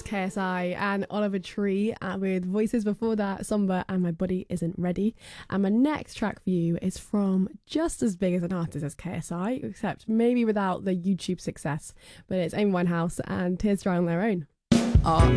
KSI and Oliver Tree with Voices. Before that, Somber and My Body Isn't Ready. And my next track for you is from just as big as an artist as KSI, except maybe without the YouTube success, but it's Amy Winehouse and Tears Dry on Their Own. All